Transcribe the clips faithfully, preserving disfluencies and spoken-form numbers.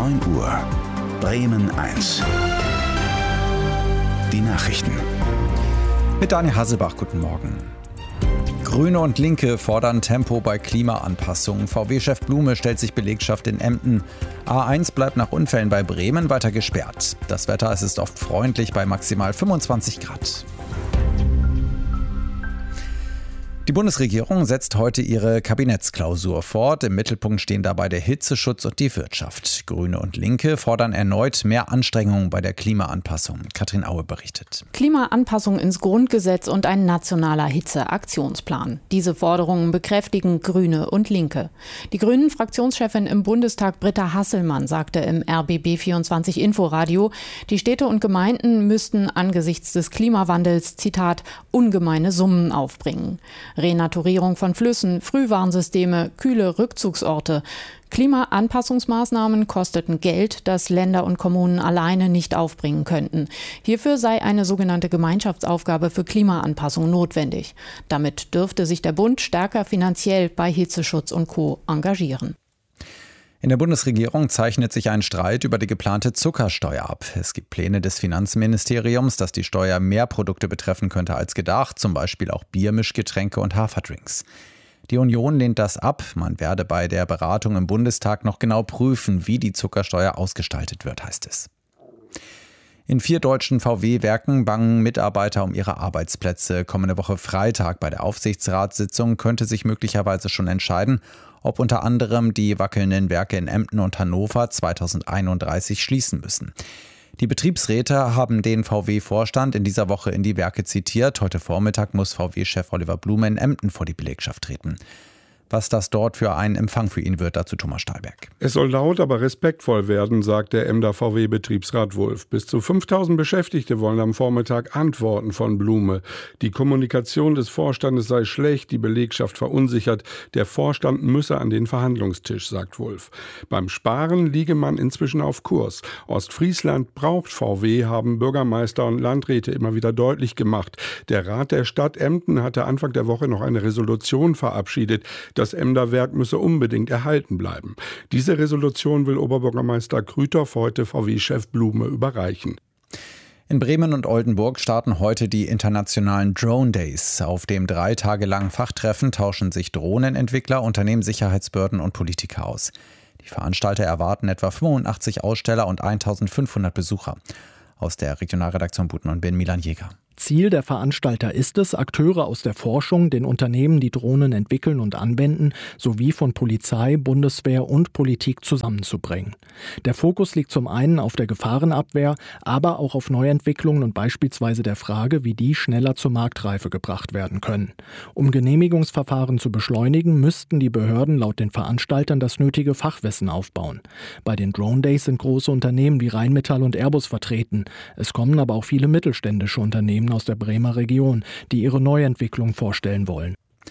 neun Uhr. Bremen eins. Die Nachrichten. Mit Daniel Hasselbach, guten Morgen. Grüne und Linke fordern Tempo bei Klimaanpassungen. V W-Chef Blume stellt sich Belegschaft in Emden. A eins bleibt nach Unfällen bei Bremen weiter gesperrt. Das Wetter, es ist oft freundlich bei maximal fünfundzwanzig Grad. Die Bundesregierung setzt heute ihre Kabinettsklausur fort. Im Mittelpunkt stehen dabei der Hitzeschutz und die Wirtschaft. Grüne und Linke fordern erneut mehr Anstrengungen bei der Klimaanpassung. Katrin Aue berichtet. Klimaanpassung ins Grundgesetz und ein nationaler Hitzeaktionsplan. Diese Forderungen bekräftigen Grüne und Linke. Die Grünen-Fraktionschefin im Bundestag Britta Hasselmann sagte im R B B vierundzwanzig Inforadio, die Städte und Gemeinden müssten angesichts des Klimawandels, Zitat, ungemeine Summen aufbringen. Renaturierung von Flüssen, Frühwarnsysteme, kühle Rückzugsorte. Klimaanpassungsmaßnahmen kosteten Geld, das Länder und Kommunen alleine nicht aufbringen könnten. Hierfür sei eine sogenannte Gemeinschaftsaufgabe für Klimaanpassung notwendig. Damit dürfte sich der Bund stärker finanziell bei Hitzeschutz und Co. engagieren. In der Bundesregierung zeichnet sich ein Streit über die geplante Zuckersteuer ab. Es gibt Pläne des Finanzministeriums, dass die Steuer mehr Produkte betreffen könnte als gedacht, zum Beispiel auch Biermischgetränke und Haferdrinks. Die Union lehnt das ab. Man werde bei der Beratung im Bundestag noch genau prüfen, wie die Zuckersteuer ausgestaltet wird, heißt es. In vier deutschen V W-Werken bangen Mitarbeiter um ihre Arbeitsplätze. Kommende Woche Freitag bei der Aufsichtsratssitzung könnte sich möglicherweise schon entscheiden, ob unter anderem die wackelnden Werke in Emden und Hannover zweitausendeinunddreißig schließen müssen. Die Betriebsräte haben den V W-Vorstand in dieser Woche in die Werke zitiert. Heute Vormittag muss V W-Chef Oliver Blume in Emden vor die Belegschaft treten. Was das dort für ein Empfang für ihn wird, dazu Thomas Stahlberg. Es soll laut, aber respektvoll werden, sagt der Emder V W-Betriebsrat Wulff. Bis zu fünftausend Beschäftigte wollen am Vormittag Antworten von Blume. Die Kommunikation des Vorstandes sei schlecht, die Belegschaft verunsichert. Der Vorstand müsse an den Verhandlungstisch, sagt Wulff. Beim Sparen liege man inzwischen auf Kurs. Ostfriesland braucht V W, haben Bürgermeister und Landräte immer wieder deutlich gemacht. Der Rat der Stadt Emden hatte Anfang der Woche noch eine Resolution verabschiedet. Das Emder Werk müsse unbedingt erhalten bleiben. Diese Resolution will Oberbürgermeister Krüthoff heute V W-Chef Blume überreichen. In Bremen und Oldenburg starten heute die internationalen Drone Days. Auf dem drei Tage langen Fachtreffen tauschen sich Drohnenentwickler, Unternehmenssicherheitsbehörden und Politiker aus. Die Veranstalter erwarten etwa fünfundachtzig Aussteller und eintausendfünfhundert Besucher. Aus der Regionalredaktion Buten und Bin Milan Jäger. Ziel der Veranstalter ist es, Akteure aus der Forschung, den Unternehmen, die Drohnen entwickeln und anwenden, sowie von Polizei, Bundeswehr und Politik zusammenzubringen. Der Fokus liegt zum einen auf der Gefahrenabwehr, aber auch auf Neuentwicklungen und beispielsweise der Frage, wie die schneller zur Marktreife gebracht werden können. Um Genehmigungsverfahren zu beschleunigen, müssten die Behörden laut den Veranstaltern das nötige Fachwissen aufbauen. Bei den Drone Days sind große Unternehmen wie Rheinmetall und Airbus vertreten. Es kommen aber auch viele mittelständische Unternehmen aus der Bremer Region, die ihre Neuentwicklung vorstellen wollen.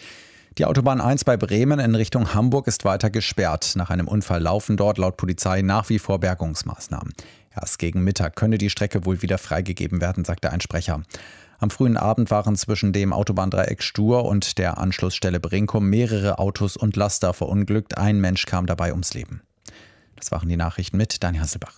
Die Autobahn eins bei Bremen in Richtung Hamburg ist weiter gesperrt. Nach einem Unfall laufen dort laut Polizei nach wie vor Bergungsmaßnahmen. Erst gegen Mittag könne die Strecke wohl wieder freigegeben werden, sagte ein Sprecher. Am frühen Abend waren zwischen dem Autobahndreieck Stur und der Anschlussstelle Brinkum mehrere Autos und Laster verunglückt. Ein Mensch kam dabei ums Leben. Das waren die Nachrichten mit Daniel Hasselbach.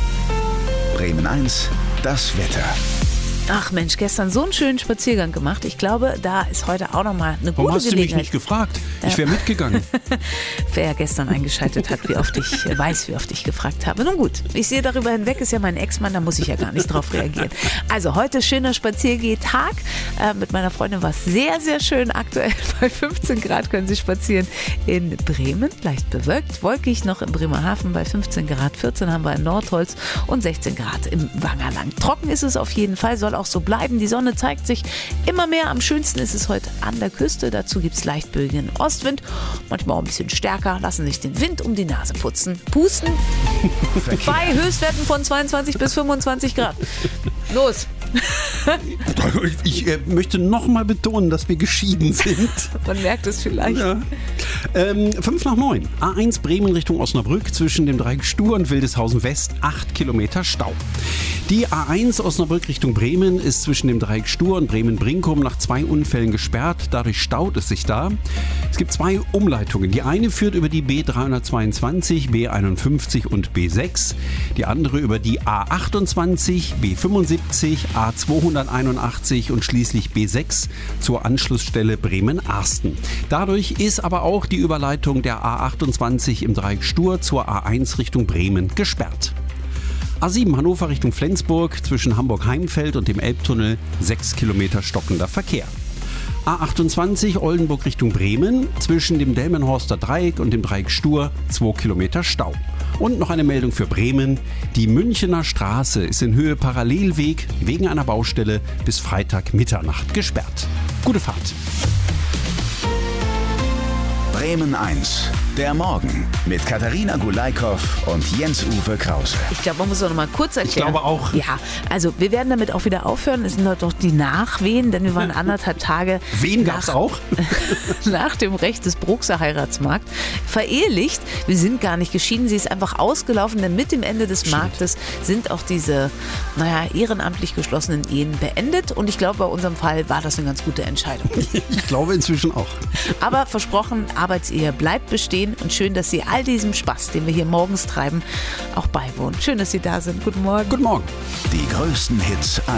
Bremen eins, das Wetter. Ach Mensch, gestern so einen schönen Spaziergang gemacht. Ich glaube, da ist heute auch nochmal eine gute Warum hast Gelegenheit. du mich nicht gefragt? Ich wäre mitgegangen. Wer gestern eingeschaltet hat, wie oft ich weiß, wie oft ich gefragt habe. Nun gut, ich sehe darüber hinweg, ist ja mein Ex-Mann, da muss ich ja gar nicht drauf reagieren. Also heute schöner Spaziergehtag. Äh, mit meiner Freundin war es sehr, sehr schön. Aktuell bei fünfzehn Grad können Sie spazieren in Bremen. Leicht bewölkt, wolkig noch in Bremerhaven bei fünfzehn Grad. vierzehn haben wir in Nordholz und sechzehn Grad im Wangerland. Trocken ist es auf jeden Fall, soll auch so bleiben. Die Sonne zeigt sich immer mehr. Am schönsten ist es heute an der Küste. Dazu gibt es leicht böigen Ostwind. Manchmal auch ein bisschen stärker. Lassen sich den Wind um die Nase putzen. Pusten. Bei Höchstwerten von zweiundzwanzig bis fünfundzwanzig Grad. Los. Ich äh, möchte nochmal betonen, dass wir geschieden sind. Man merkt es vielleicht. Ja. Ähm, fünf nach neun. A eins Bremen Richtung Osnabrück zwischen dem Dreieck Stur und Wildeshausen West. acht Kilometer Stau. Die A eins Osnabrück Richtung Bremen ist zwischen dem Dreieck Stur und Bremen-Brinkum nach zwei Unfällen gesperrt. Dadurch staut es sich da. Es gibt zwei Umleitungen. Die eine führt über die B dreihundertzweiundzwanzig, B einundfünfzig und B sechs. Die andere über die A achtundzwanzig, B fünfundsiebzig, A zweihunderteinundachtzig und schließlich B sechs zur Anschlussstelle Bremen-Arsten. Dadurch ist aber auch die Überleitung der A achtundzwanzig im Dreieck Stur zur A eins Richtung Bremen gesperrt. A sieben Hannover Richtung Flensburg zwischen Hamburg-Heimfeld und dem Elbtunnel sechs Kilometer stockender Verkehr. A achtundzwanzig Oldenburg Richtung Bremen zwischen dem Delmenhorster Dreieck und dem Dreieck Stur zwei Kilometer Stau. Und noch eine Meldung für Bremen. Die Münchener Straße ist in Höhe Parallelweg wegen einer Baustelle bis Freitag Mitternacht gesperrt. Gute Fahrt. Bremen eins, der Morgen mit Katharina Gulaikow und Jens-Uwe Krause. Ich glaube, man muss doch noch mal kurz erklären. Ich glaube auch. Ja, also wir werden damit auch wieder aufhören. Es sind doch die Nachwehen, denn wir waren anderthalb Tage Wen gab's nach, auch? nach dem Recht des Bruxer Heiratsmarkt verehelicht. Wir sind gar nicht geschieden, sie ist einfach ausgelaufen, denn mit dem Ende des Stimmt. Marktes sind auch diese, naja, ehrenamtlich geschlossenen Ehen beendet. Und ich glaube, bei unserem Fall war das eine ganz gute Entscheidung. Ich glaube inzwischen auch. Aber versprochen, Arbeitsehe bleibt bestehen und schön, dass Sie all diesem Spaß, den wir hier morgens treiben, auch beiwohnen. Schön, dass Sie da sind. Guten Morgen. Guten Morgen. Die größten Hits